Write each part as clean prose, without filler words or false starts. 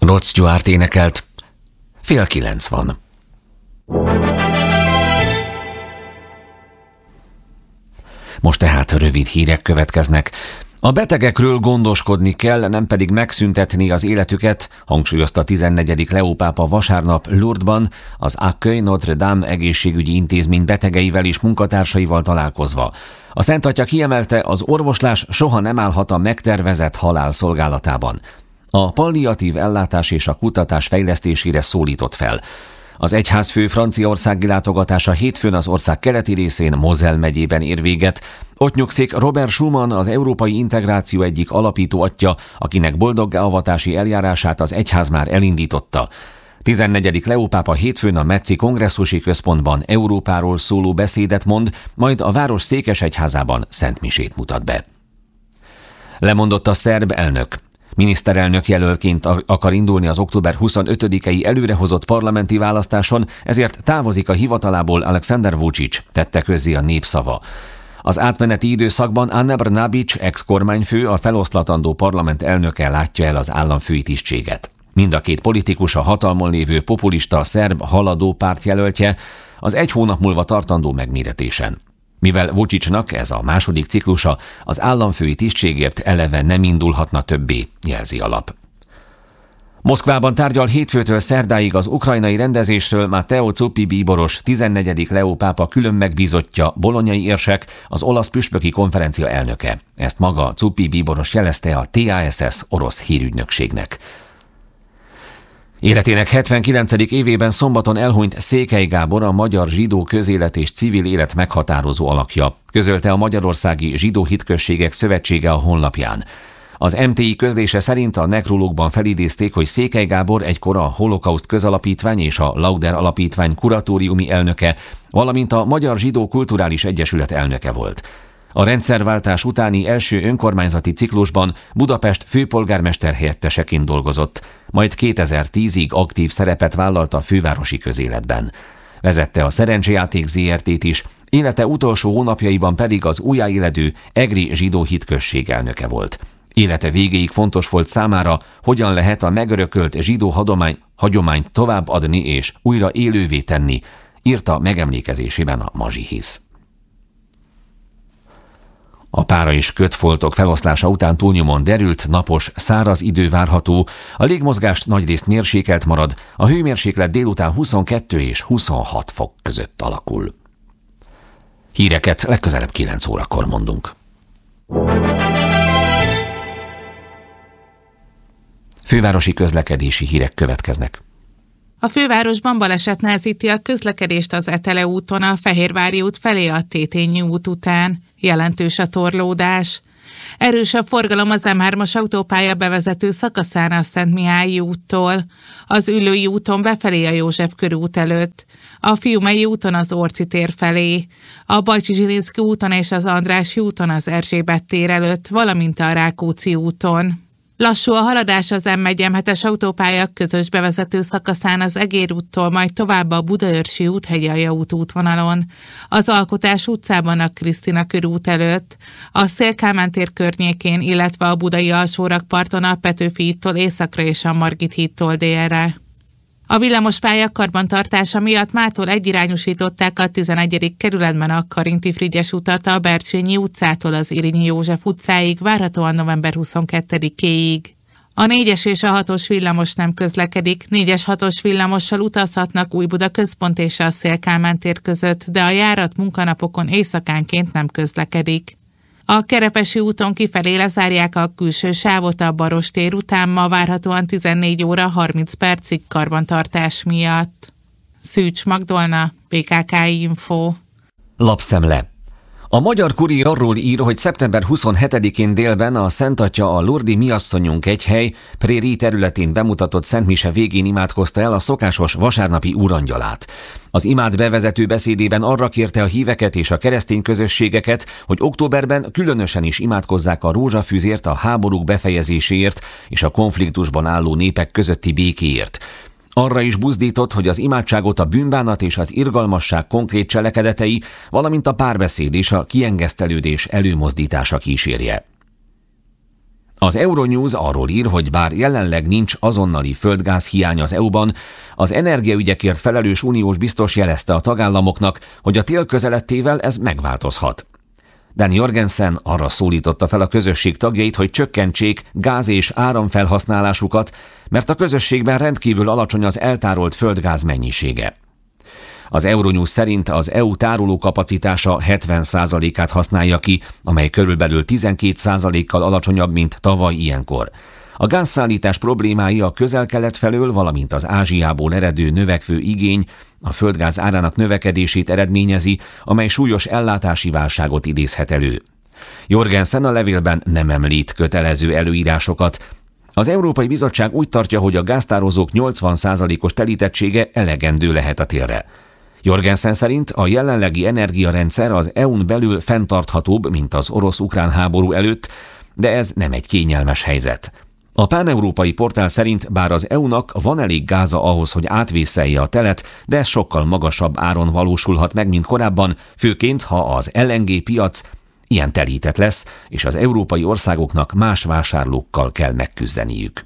Rod Stewart énekelt. 8:30 van. Most tehát rövid hírek következnek. A betegekről gondoskodni kell, nem pedig megszüntetni az életüket, hangsúlyozta 14. Leó pápa vasárnap Lourdesban az Accueil Notre-Dame egészségügyi intézmény betegeivel és munkatársaival találkozva. A Szent Atya kiemelte, az orvoslás soha nem állhat a megtervezett halál szolgálatában. A palliatív ellátás és a kutatás fejlesztésére szólított fel. Az egyházfő franciaországi látogatása hétfőn az ország keleti részén, Moselle megyében ér véget. Ott nyugszik Robert Schuman, az európai integráció egyik alapító atya, akinek boldoggá-avatási eljárását az egyház már elindította. 14. Leó pápa hétfőn a Metzi kongresszusi központban Európáról szóló beszédet mond, majd a város székesegyházában szentmisét mutat be. Lemondott a szerb elnök. Miniszterelnök jelöltként akar indulni az október 25-i előrehozott parlamenti választáson, ezért távozik a hivatalából Aleksandar Vučić, tette közzé a Népszava. Az átmeneti időszakban Ana Brnabić ex-kormányfő, a feloszlatandó parlament elnöke látja el az államfői tisztséget. Mind a két politikus a hatalmon lévő populista szerb haladó párt jelöltje az egy hónap múlva tartandó megméretésen. Mivel Vučićnak ez a második ciklusa, az államfői tisztségért eleve nem indulhatna többé, jelzi a lap. Moszkvában tárgyal hétfőtől szerdáig az ukrajnai rendezésről Matteo Zuppi bíboros, 14. Leó pápa külön megbízottja, bolonyai érsek, az olasz püspöki konferencia elnöke. Ezt maga Zuppi bíboros jelezte a TASS orosz hírügynökségnek. Életének 79. évében szombaton elhunyt Székely Gábor, a magyar zsidó közélet és civil élet meghatározó alakja, közölte a Magyarországi Zsidó Hitközségek Szövetsége a honlapján. Az MTI közlése szerint a nekrológban felidézték, hogy Székely Gábor egykor a Holokauszt Közalapítvány és a Lauder Alapítvány kuratóriumi elnöke, valamint a Magyar Zsidó Kulturális Egyesület elnöke volt. A rendszerváltás utáni első önkormányzati ciklusban Budapest főpolgármester helyetteseként dolgozott, majd 2010-ig aktív szerepet vállalt a fővárosi közéletben. Vezette a Szerencsejáték ZRT-t is, élete utolsó hónapjaiban pedig az újjáéledő Egri zsidó hitközség elnöke volt. Élete végéig fontos volt számára, hogyan lehet a megörökölt zsidó hagyományt továbbadni és újra élővé tenni, írta megemlékezésében a Mazsihisz. A pára és kötfoltok feloszlása után túlnyomon derült, napos, száraz idő várható, a légmozgást nagyrészt mérsékelt marad, a hőmérséklet délután 22 és 26 fok között alakul. Híreket legközelebb 9 órakor mondunk. Fővárosi közlekedési hírek következnek. A fővárosban baleset nehezíti a közlekedést az Etele úton a Fehérvári út felé a Tétényi út után. Jelentős a torlódás. Erős a forgalom az M3-as autópálya bevezető szakaszán a Szentmihályi úttól, az Üllői úton befelé a József körút előtt, a Fiumei úton az Orci tér felé, a Bajcsy-Zsilinszky úton és az Andrássy úton az Erzsébet tér előtt, valamint a Rákóczi úton. Lassú a haladás az M1-M7-es autópálya közös bevezető szakaszán az Egér úttól, majd tovább a Budaörsi út Hegyalja út útvonalon, az Alkotás utcában a Krisztina körút előtt, a Széll-Kálmán tér környékén, illetve a budai alsórakparton a Petőfi hídtól északra és a Margit hídtól délre. A villamospálya karbantartása miatt mától egyirányosították a 11. kerületben a Karinti Frigyes utat a Bercsényi utcától az Irényi József utcáig, várhatóan november 22-éig. A 4-es és a 6-os villamos nem közlekedik, 4-es-6-os villamossal utazhatnak Újbuda központ és a Széll-Kálmán tér között, de a járat munkanapokon éjszakánként nem közlekedik. A Kerepesi úton kifelé lezárják a külső sávot a Baros tér után, ma várhatóan 14 óra 30 percig karbantartás miatt. Szűcs Magdolna, BKK Info. Lapszemle. A Magyar Kuriér arról ír, hogy szeptember 27-én délben a Szent Atya a Lourdes Mi Asszonyunk egyhely Préri területén bemutatott szentmise végén imádkozta el a szokásos vasárnapi úrangyalát. Az imád bevezető beszédében arra kérte a híveket és a keresztény közösségeket, hogy októberben különösen is imádkozzák a rózsafűzért, a háborúk befejezéséért és a konfliktusban álló népek közötti békéért. Arra is buzdított, hogy az imádságot a bűnbánat és az irgalmasság konkrét cselekedetei, valamint a párbeszéd és a kiengesztelődés előmozdítása kísérje. Az Euronews arról ír, hogy bár jelenleg nincs azonnali földgáz hiány az EU-ban, az energiaügyekért felelős uniós biztos jelezte a tagállamoknak, hogy a tél közelettével ez megváltozhat. Dan Jorgensen arra szólította fel a közösség tagjait, hogy csökkentsék gáz- és áramfelhasználásukat, mert a közösségben rendkívül alacsony az eltárolt földgáz mennyisége. Az Euronews szerint az EU tárolókapacitása 70%-át használja ki, amely körülbelül 12%-kal alacsonyabb, mint tavaly ilyenkor. A gázszállítás problémái a Közel-Kelet felől, valamint az Ázsiából eredő növekvő igény a földgáz árának növekedését eredményezi, amely súlyos ellátási válságot idézhet elő. Jorgensen a levélben nem említ kötelező előírásokat. Az Európai Bizottság úgy tartja, hogy a gáztározók 80%-os telítettsége elegendő lehet a télre. Jorgensen szerint a jelenlegi energiarendszer az EU-n belül fenntarthatóbb, mint az orosz-ukrán háború előtt, de ez nem egy kényelmes helyzet. A páneurópai portál szerint bár az EU-nak van elég gáza ahhoz, hogy átvészelje a telet, de ez sokkal magasabb áron valósulhat meg, mint korábban, főként ha az LNG piac ilyen telített lesz, és az európai országoknak más vásárlókkal kell megküzdeniük.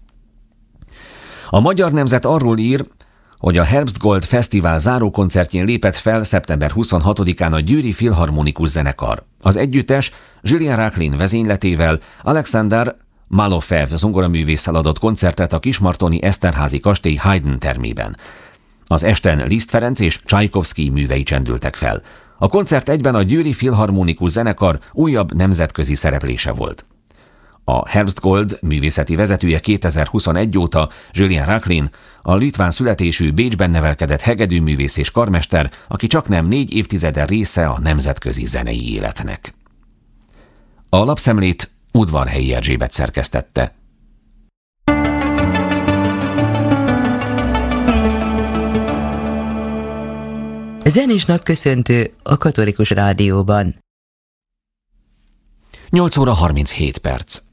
A Magyar Nemzet arról ír, hogy a Herbstgold Fesztivál zárókoncertjén lépett fel szeptember 26-án a Győri Filharmonikus Zenekar. Az együttes Julien Rachlin vezényletével Alexander Malofev zongoraművésszel adott koncertet a Kismartoni Eszterházy kastély Haydn termében. Az esten Liszt Ferenc és Csajkovszky művei csendültek fel. A koncert egyben a Győri Filharmonikus Zenekar újabb nemzetközi szereplése volt. A Herbstgold művészeti vezetője 2021 óta Julien Rachlin, a litván születésű Bécsben nevelkedett hegedűművész és karmester, aki csaknem 4 évtizede része a nemzetközi zenei életnek. A lapszemlét Udvarhelyi Erzsébet szerkesztette. Zenés napköszöntő a Katolikus Rádióban. 8 óra 37 perc.